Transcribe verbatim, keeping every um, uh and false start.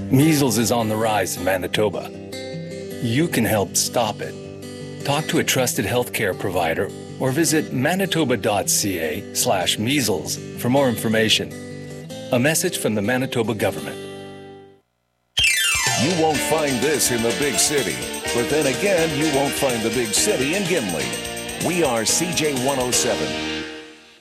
Measles is on the rise in Manitoba. You can help stop it. Talk to a trusted healthcare provider or visit manitoba.ca slash measles for more information. A message from the Manitoba government. You won't find this in the big city, but then again, you won't find the big city in Gimli. We are C J one oh seven.